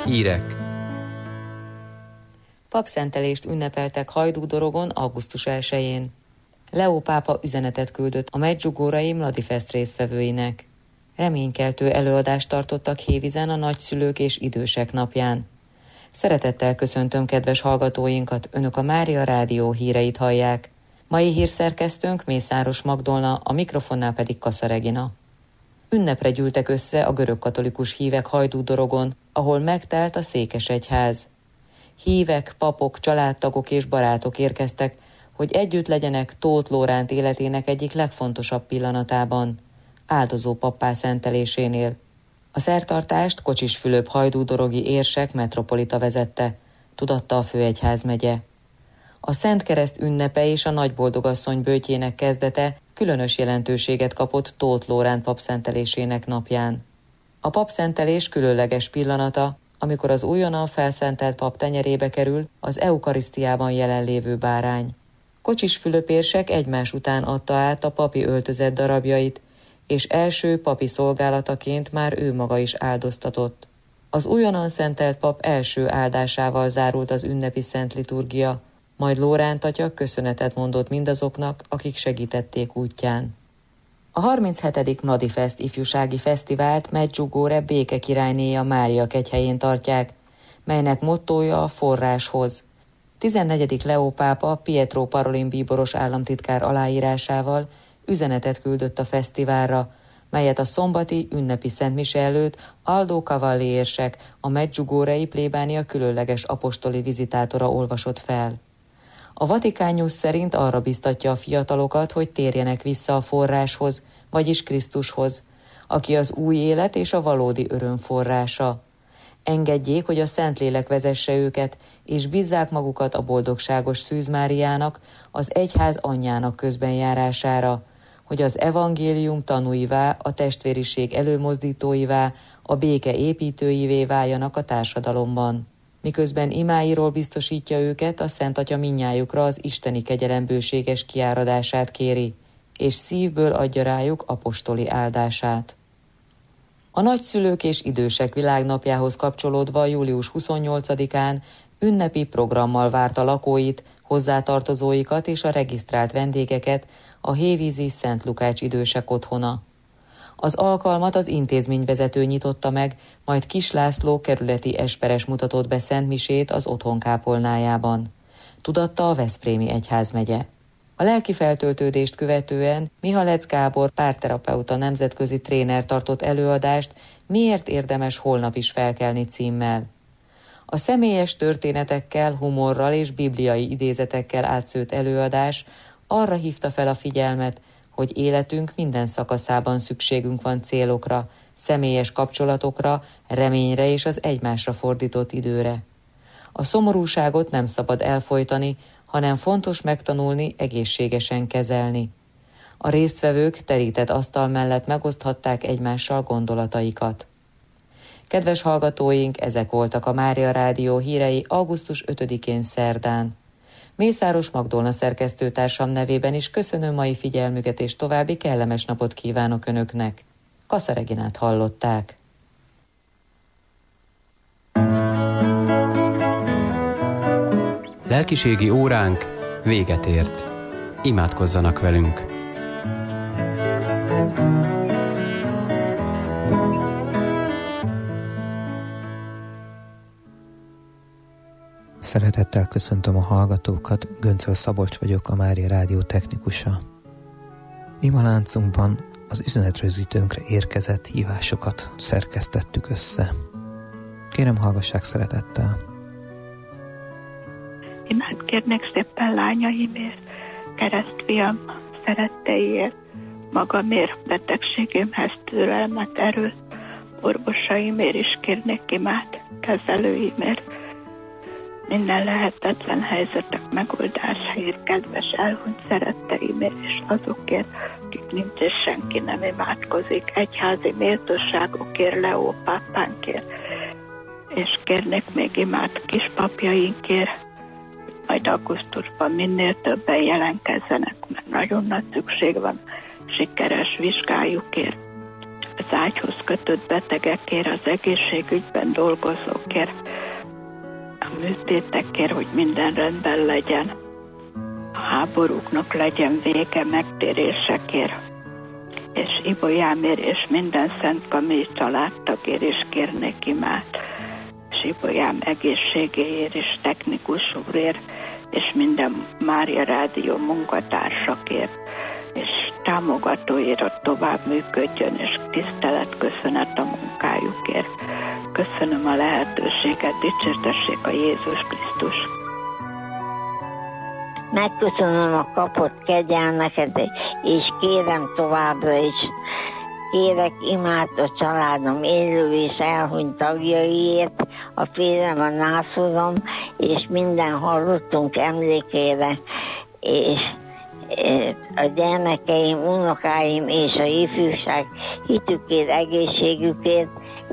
Hírek. Papszentelést ünnepeltek Hajdú-Dorogon augusztus 1-én. Leó pápa üzenetet küldött a Medjugorjei Mladifest résztvevőinek. Reménykeltő előadást tartottak Hévízen a nagyszülők és idősek napján. Szeretettel köszöntöm kedves hallgatóinkat, önök a Mária Rádió híreit hallják. Mai hírszerkesztőnk Mészáros Magdolna, a mikrofonnál pedig Kassa Regina. Ünnepre gyűltek össze a görögkatolikus hívek Hajdú-Dorogon, ahol megtelt a székesegyház. Hívek, papok, családtagok és barátok érkeztek, hogy együtt legyenek Tóth Lóránt életének egyik legfontosabb pillanatában, áldozó pappá szentelésénél. A szertartást Kocsis Fülöp hajdú-dorogi érsek metropolita vezette, tudatta a főegyházmegye. A Szent Kereszt ünnepe és a Nagyboldogasszony böjtjének kezdete különös jelentőséget kapott Tóth Lóránt papszentelésének napján. A papszentelés különleges pillanata, amikor az újonnan felszentelt pap tenyerébe kerül az eukarisztiában jelenlévő bárány. Kocsis Fülöp érsek egymás után adta át a papi öltözet darabjait, és első papi szolgálataként már ő maga is áldoztatott. Az újonnan szentelt pap első áldásával zárult az ünnepi szent liturgia, majd Lóránt atya köszönetet mondott mindazoknak, akik segítették útján. A 37. Mladifest ifjúsági fesztivált Medjugorje béke királynéja Mária kegyhelyén tartják, melynek mottója a forráshoz. 14. Leó pápa Pietro Parolin bíboros államtitkár aláírásával üzenetet küldött a fesztiválra, melyet a szombati ünnepi szentmise előtt Aldo Cavalli érsek, a Medjugorjei plébánia különleges apostoli vizitátora olvasott fel. A Vatikán News szerint arra biztatja a fiatalokat, hogy térjenek vissza a forráshoz, vagyis Krisztushoz, aki az új élet és a valódi öröm forrása. Engedjék, hogy a Szentlélek vezesse őket, és bízzák magukat a boldogságos Szűz Máriának, az egyház anyjának közbenjárására, hogy az evangélium tanúivá, a testvériség előmozdítóivá, a béke építőivé váljanak a társadalomban. Miközben imáiról biztosítja őket, a Szent Atya mindnyájukra az isteni kegyelem bőséges kiáradását kéri, és szívből adja rájuk apostoli áldását. A nagyszülők és idősek világnapjához kapcsolódva július 28-án ünnepi programmal várta lakóit, hozzátartozóikat és a regisztrált vendégeket a hévízi Szent Lukács idősek otthona. Az alkalmat az intézményvezető nyitotta meg, majd Kis László kerületi esperes mutatott be szentmisét az otthon kápolnájában. Tudatta a veszprémi egyházmegye. A lelki feltöltődést követően Mihalec Gábor párterapeuta nemzetközi tréner tartott előadást Miért érdemes holnap is felkelni címmel. A személyes történetekkel, humorral és bibliai idézetekkel átszőtt előadás arra hívta fel a figyelmet, hogy életünk minden szakaszában szükségünk van célokra, személyes kapcsolatokra, reményre és az egymásra fordított időre. A szomorúságot nem szabad elfojtani, hanem fontos megtanulni egészségesen kezelni. A résztvevők terített asztal mellett megoszthatták egymással gondolataikat. Kedves hallgatóink, ezek voltak a Mária Rádió hírei augusztus 5-én szerdán. Mészáros Magdolna szerkesztőtársam nevében is köszönöm mai figyelmüket, és további kellemes napot kívánok Önöknek. Kassa Reginát hallották. Lelkiségi óránk véget ért. Imádkozzanak velünk. Szeretettel köszöntöm a hallgatókat, Göncöl Szabolcs vagyok, a Mária Rádió technikusa. Imaláncunkban az üzenetrögzítőnkre érkezett hívásokat szerkesztettük össze. Kérem, hallgassák szeretettel. Imát kérnek szépen lányaimért, keresztfiam szeretteiért, magamért, betegségemhez türelmet, erőt, orvosaimért is kérnek imát, kezelőimért, minden lehetetlen helyzetek megoldásáért, kedves elhunyt szeretteimért, és azokért, akik nincs és senki nem imádkozik, egyházi méltóságokért, Leó pápánkért, és kérnek még imát kispapjainkért, majd augusztusban minél többen jelentkezzenek, mert nagyon nagy szükség van sikeres vizsgájukért. az ágyhoz kötött betegekért, az egészségügyben dolgozókért, a műtétekért, hogy minden rendben legyen, a háborúknak legyen vége, megtérésekért, és Ibolyámért és minden Szent Kamil családtagért is kérnék imát, és Ibolyám egészségéért és technikus úrért, és minden Mária Rádió munkatársakért, és támogatóért tovább működjön, és tisztelet, köszönet a munkájukért. Köszönöm a lehetőséget, dicsértessék a Jézus Krisztus. Megköszönöm a kapott kegyelmeket, és kérem továbbra is, kérek imát a családom élő és elhunyt tagjaiért, a férjem, a nászolom, és minden hallottunk emlékére, és a gyermekeim, unokáim és a ifjúság hitükért, egészségükért,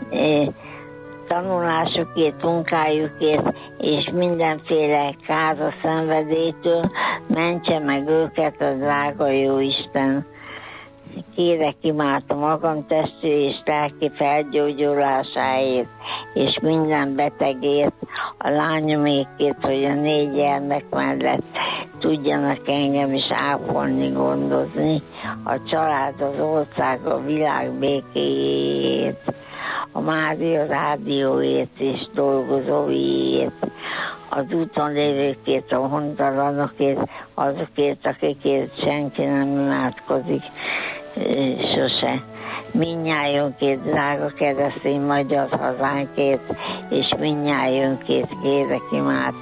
tanulásukért, munkájukért, és mindenféle káros szenvedélytől mentse meg őket a drága Jóisten. Kérek imát a magam testi és lelki felgyógyulásáért, és minden betegért, a lányomékért, hogy a 4 gyermek mellett tudjanak engem is ápolni, gondozni, a család, az ország, a világ békéjét, a Mária Rádióért és dolgozóiért, az úton lévőkért, a hontalanokért, azokért, akikért senki nem imádkozik sose. Mindnyájunkért, drága keresztény magyar hazánkért, és mindnyájunkért kérek imát.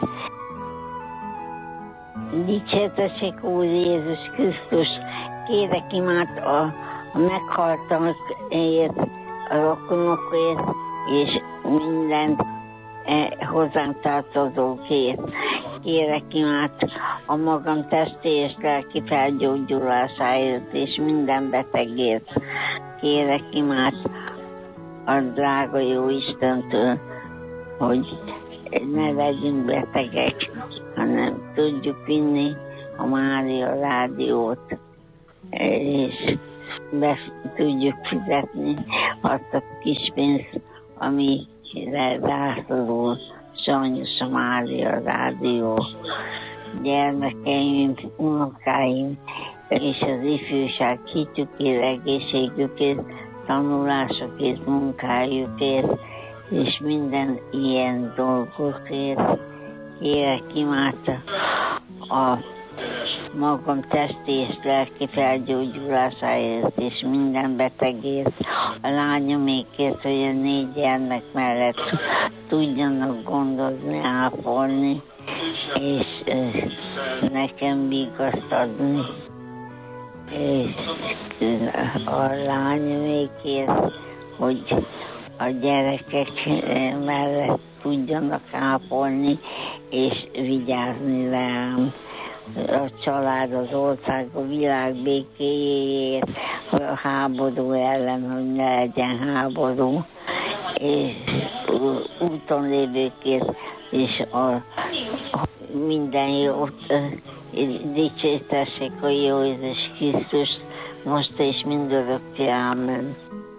Dicsértessék Úr Jézus Krisztus, kérek imát a meghaltakért, a rokonokért, és minden hozzánk tartozókért. Kérek imát a magam testi és lelki felgyógyulásáért, és minden betegért. Kérek imát a drága jó Istentől, hogy ne legyünk betegek, hanem tudjuk vinni a Mária Rádiót, és be tudjuk fizetni azt a kis pénzt, amire rászorul sajnos a Mária Rádió. Gyermekeim, unokáim és az ifjúság hitükért, egészségükért, tanulásokért, munkájukért, és minden ilyen dolgokért kérek imát a magam testi és lelki felgyógyulásáért, és minden betegért, a lányomékért, hogy a 4 gyermek mellett tudjanak gondozni, ápolni, és nekem vigaszt adni, és a lányomékért, hogy a gyerekek mellett tudjanak ápolni, és vigyázni rám. A család, az ország, a világ békéjéért, a háború ellen, hogy ne legyen háború, és úton lévőkért, és minden jót dicsértessék a jó Jézus Krisztus, most és mindörökké. Ámen.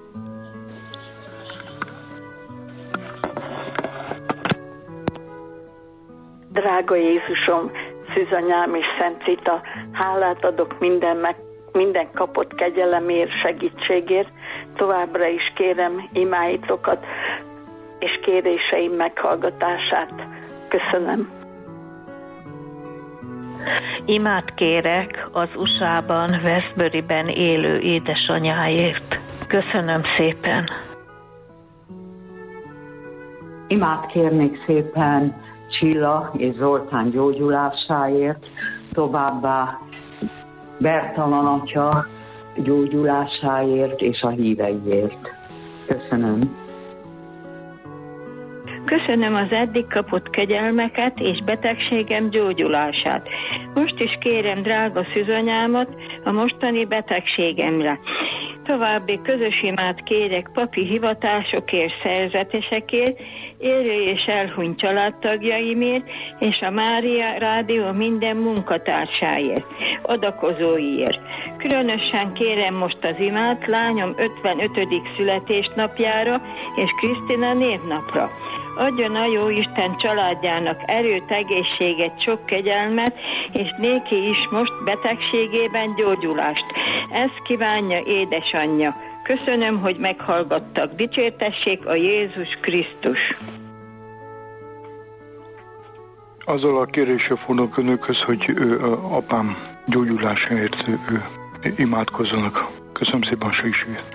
Drága Jézusom, Szűzanyám és Szent Cita, hálát adok minden kapott kegyelemért, segítségért. Továbbra is kérem imáitokat és kéréseim meghallgatását. Köszönöm. Imát kérek az USA-ban, Westbury-ben élő édesanyáért. Köszönöm szépen. Imát kérnék szépen Csilla és Zoltán gyógyulásáért, továbbá Bertalan atya gyógyulásáért és a híveiért. Köszönöm. Köszönöm az eddig kapott kegyelmeket és betegségem gyógyulását. Most is kérem drága szűzanyámat a mostani betegségemre. További közös imát kérek papi hivatásokért, szerzetesekért, élő és elhunyt családtagjaimért, és a Mária Rádió minden munkatársáért, adakozóiért. Különösen kérem most az imát lányom 55. születésnapjára és Krisztina névnapra. Adjon a Jóisten családjának erőt, egészséget, sok kegyelmet, és néki is most betegségében gyógyulást. Ezt kívánja édesanyja. Köszönöm, hogy meghallgattak. Dicsértessék a Jézus Krisztus. Azzal a kéréssel fordulok önökhöz, hogy apám gyógyulásáért imádkozzanak. Köszönöm szépen a segítséget.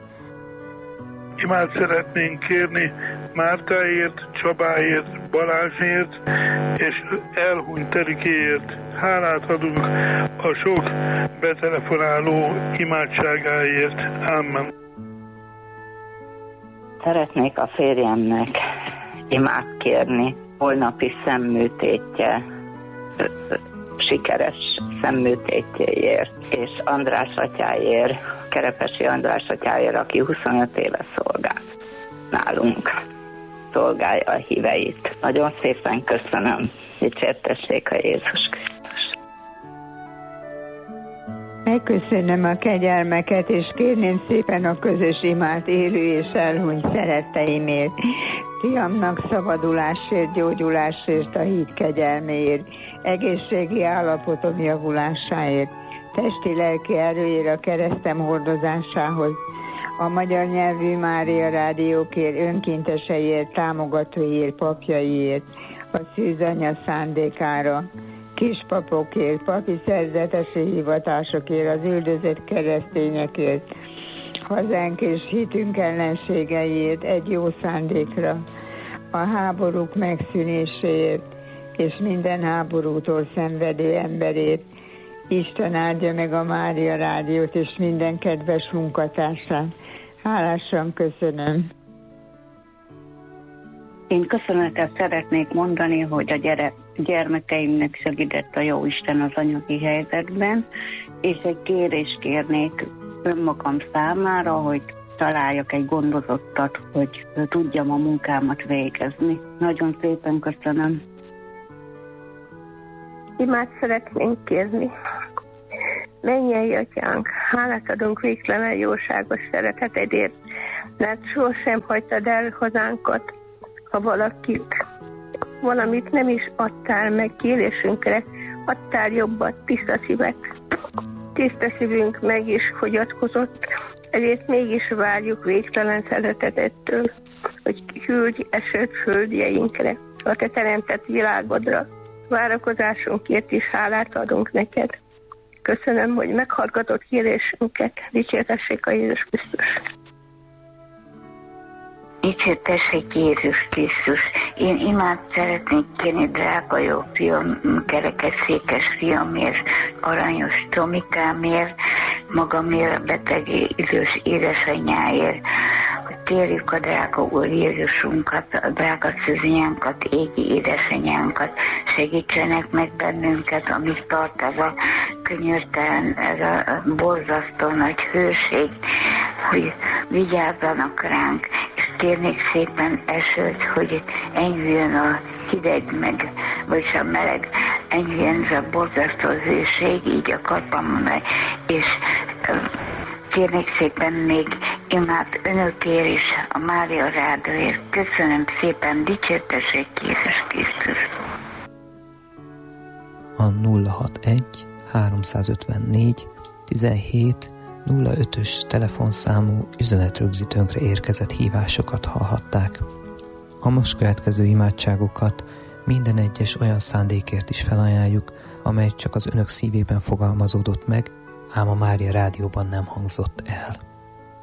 Imát szeretnénk kérni Mártáért, Csabáért, Balázsért és elhunyt Erikéért. Hálát adunk a sok betelefonáló imádságáért. Amen. Szeretnék a férjemnek imát kérni holnapi szemműtétje, sikeres szemműtétjéért, és András atyáért, Kerepesi András atyáért, aki 25 éve szolgál nálunk, szolgálja a híveit. Nagyon szépen köszönöm. Dicsértessék a Jézus Krisztus. Megköszönöm a kegyelmeket, és kérném szépen a közös imát élő és elhunyt szeretteimért. Fiamnak szabadulásért, gyógyulásért, a hit kegyelméért, egészségi állapotom javulásáért, testi-lelki erőért, a keresztem hordozásához, a magyar nyelvű Mária Rádiókért, önkénteseiért, támogatóiért, papjaiért, a szűzanya szándékára, kispapokért, papi szerzetesi hivatásokért, az üldözött keresztényekért, hazánk és hitünk ellenségeiért, egy jó szándékra, a háborúk megszűnéséért, és minden háborútól szenvedő emberért. Isten áldja meg a Mária Rádiót és minden kedves munkatársát. Hálásan köszönöm. Én köszönetet szeretnék mondani, hogy a gyermekeimnek segített a Jóisten az anyagi helyzetben, és egy kérést kérnék önmagam számára, hogy találjak egy gondozottat, hogy tudjam a munkámat végezni. Nagyon szépen köszönöm. Imát szeretnénk kérni. Mennyei Atyánk, hálát adunk végtelen jóságos szeretetedért, mert sohasem hagytad el hazánkat, ha valamit nem is adtál meg kérésünkre, adtál jobbat, tiszta szívet. Tiszta szívünk meg is fogyatkozott, ezért mégis várjuk végtelen szeretetettől, hogy küldj esőt földjeinkre, a te teremtett világodra. Várakozásunkért is hálát adunk neked. Köszönöm, hogy meghallgatott kérésünket. Dicsértessék a Jézus Krisztus. Dicsértessék Jézus Krisztus. Én imát szeretnék kérni drága jó fiam, kerekes székes fiamért, aranyos Tomikámért, magamért, a beteg idős édesanyjáért, hogy kérjük a drága Úr Jézusunkat, a drága szűzanyánkat, égi édesanyánkat, segítsenek meg bennünket, amíg tart ez a könyörtelen, ez a borzasztó nagy hőség, hogy vigyázzanak ránk, és kérnék szépen esőt, hogy enyhüljön a hideg meg, vagyis a meleg, enyhüljön ez a borzasztó hőség, így a kapamon, és kérnék szépen még imát önökért is, a Mária Rádióért. Köszönöm szépen, dicsértessék Jézus Krisztus. A 061 354 17 05-ös telefonszámú üzenetrögzítőnkre érkezett hívásokat hallhatták. A most következő imádságokat minden egyes olyan szándékért is felajánljuk, amely csak az önök szívében fogalmazódott meg, ám a Mária Rádióban nem hangzott el.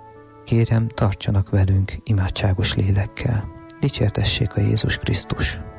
Kérem, tartsanak velünk imádságos lélekkel. Dicsértessék a Jézus Krisztus!